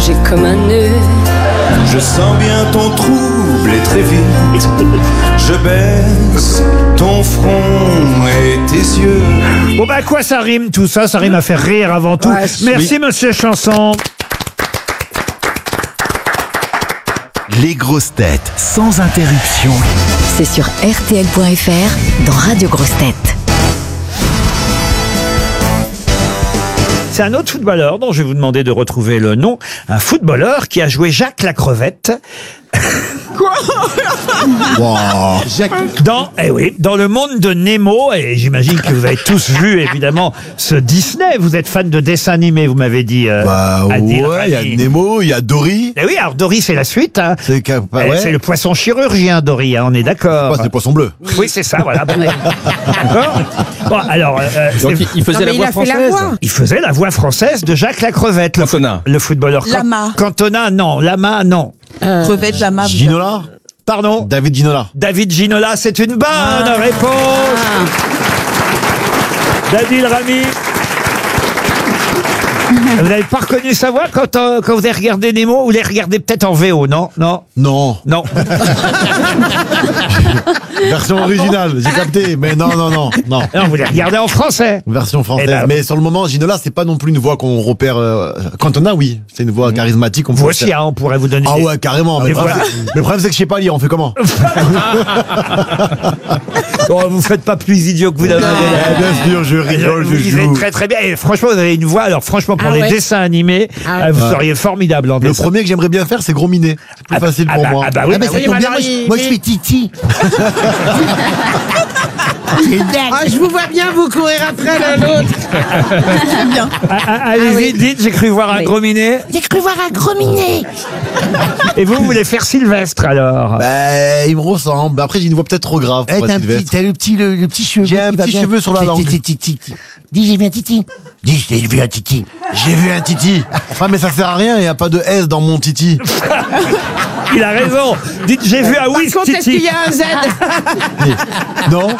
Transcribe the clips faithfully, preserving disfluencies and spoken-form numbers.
j'ai comme un nœud. Je sens bien ton trouble et très vite je baisse ton front et tes yeux. Bon bah à quoi ça rime tout ça? Ça rime à faire rire avant tout. Ouais, Merci oui. monsieur Chanson. Les grosses têtes sans interruption. C'est sur R T L point F R dans Radio Grosses Têtes. C'est un autre footballeur dont je vais vous demander de retrouver le nom. Un footballeur qui a joué Jacques la Crevette. Wow. Dans, eh oui, dans le monde de Nemo, et j'imagine que vous avez tous vu évidemment ce Disney. Vous êtes fan de dessins animés, vous m'avez dit. Euh, Bah Adil ouais, il y a Rami. Nemo, il y a Dory. Eh oui, alors Dory c'est la suite. Hein. C'est cap- Eh, ouais. C'est le poisson chirurgien Dory, hein, on est d'accord. Ouais, c'est le poisson bleu. Oui, c'est ça, voilà. Bon, d'accord. Bon, alors, euh, Donc c'est- il, il faisait Non, la mais il voix a fait la française. voix. il faisait la voix française de Jacques la Crevette. Le, Cantona. le footballeur. Can- Lama. Cantona, non. Lama, non. Crevette, lama. Ginola. Pardon. David Ginola. David Ginola, c'est une bonne réponse. D'Adil Rami. Vous n'avez pas reconnu sa voix quand, euh, quand vous avez regardé Nemo? Vous les regardez peut-être en V O, non? Non. Non. Non. Version originale, j'ai capté. Mais non, non, non, non. Non, vous les regardez en français. Version française. Eh ben, mais sur le moment, Ginola, c'est pas non plus une voix qu'on repère. Euh... Cantona, oui. C'est une voix charismatique. On peut Vous le aussi, faire. hein, on pourrait vous donner. Ah des- ouais, carrément. Mais Des le problème, voix. c'est- mais le problème, c'est que je sais pas lire. On fait comment? Oh, vous faites pas plus idiot que vous l'avez. Eh, Bien sûr, je rigole, Vous je lisez joue. très très bien. Et franchement, vous avez une voix. Alors franchement, pour Ah les ouais. dessins animés, Ah euh, vous ouais. seriez formidable en Le dessin. premier que j'aimerais bien faire, c'est Gros Minet. C'est plus Ah bah- facile ah pour bah- moi. ah bah oui, bah oui, tombe bien, moi, je- moi, je suis Titi. Ah, je vous vois bien vous courir après l'un l'autre. Bien. Ah, ah, Allez-y, oui. dites, j'ai cru voir un Oui. gros minet. J'ai cru voir un gros minet. Et vous, vous voulez faire Sylvestre alors? Bah, il me ressemble. Après, j'ai une voix peut-être trop grave. Eh, pour t'as être un petit, Sylvestre. t'as le petit, le, le petit cheveu. J'ai un qui va petit bien. cheveu sur la Ti- langue. ti- ti- ti- ti. Dis, j'ai vu un titi. Dis, j'ai vu un titi. J'ai vu un titi. Ah, mais ça sert à rien, il n'y a pas de S dans mon titi. Il a raison. Dites, j'ai vu un Par oui contre, est-ce qu'il y a un Z? Non?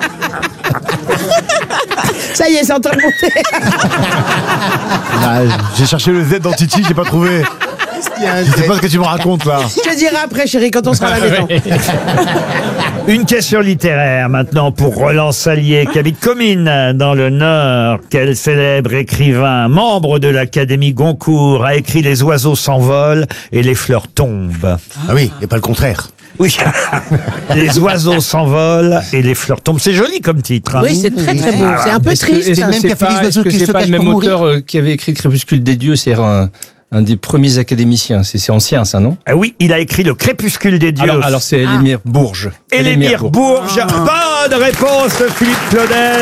Ça y est, c'est en train de monter. Ah, j'ai cherché le Z dans titi, j'ai pas trouvé. Je sais pas ce que tu me racontes là. Je te dirai après, chérie, quand on sera à la maison. Une question littéraire maintenant pour Roland Salier qui habite Comines dans le Nord. Quel célèbre écrivain, membre de l'Académie Goncourt, a écrit Les oiseaux s'envolent et les fleurs tombent? Ah oui, et pas le contraire. Oui, les oiseaux s'envolent et les fleurs tombent. C'est joli comme titre. hein. Oui, c'est très très beau. C'est un peu Est-ce que- triste. est-ce que même c'est qu'il y a fait les pas, oiseaux est-ce que qui c'est se pas le cachent même pour mourir auteur euh, qui avait écrit Crépuscule des dieux? C'est un, un des premiers académiciens. C'est c'est ancien, ça, non? Ah oui, il a écrit Le Crépuscule des dieux. Alors, alors c'est Élémir Bourges. Élémir Bourges. Bonne réponse de Philippe Claudel.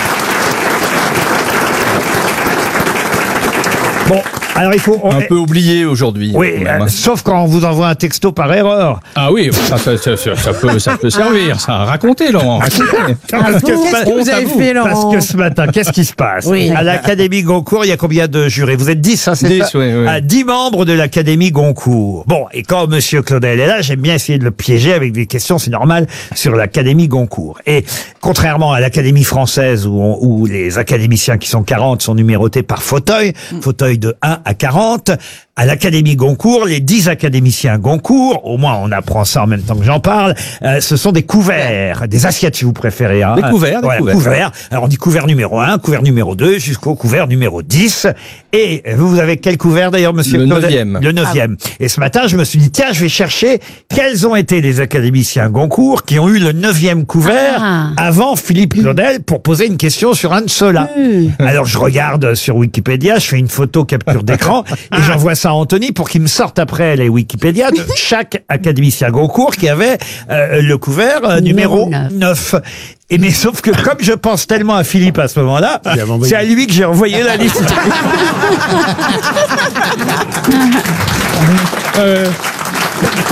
Bon, alors il faut... on- Un peu oublié aujourd'hui. Oui, quand même, euh, hein. sauf quand on vous envoie un texto par erreur. Ah oui, ça, ça, ça, ça, ça peut, ça peut servir. Ça a raconté, Laurent. racontez. Parce que, Qu'est-ce que vous honte à avez vous. fait, parce Laurent? que ce matin, qu'est-ce qui se passe? Oui. À l'Académie Goncourt, il y a combien de jurés? Vous êtes dix, hein, c'est Dix, ça? oui, oui. Ah, dix membres de l'Académie Goncourt. Bon, et quand Monsieur Claudel est là, j'aime bien essayer de le piéger avec des questions, c'est normal, sur l'Académie Goncourt. Et contrairement à l'Académie française où, on- où les académiciens qui sont quarante sont numérotés par fauteuil, fauteuil de un à quarante, à l'Académie Goncourt, les dix académiciens Goncourt, au moins on apprend ça en même temps que j'en parle, euh, ce sont des couverts, des assiettes si vous préférez. Hein. Des couverts, des Voilà, couverts. couverts. Alors on dit couvert numéro un, couvert numéro deux, jusqu'au couvert numéro dix. Et vous, vous avez quel couvert d'ailleurs, monsieur Le Claudel? neuvième. Le neuvième. Et ce matin, je me suis dit, tiens, je vais chercher quels ont été les académiciens Goncourt qui ont eu le neuvième couvert Ah. avant Philippe Claudel pour poser une question sur un de ceux-là. Alors je regarde sur Wikipédia, je fais une photo capture d'écran et j'envoie ça à Anthony pour qu'il me sorte après les Wikipédia de chaque académicien Goncourt qui avait euh, le couvert euh, numéro Numéro neuf. Et mais sauf que comme je pense tellement à Philippe à ce moment-là, c'est à lui que j'ai envoyé la liste. Euh,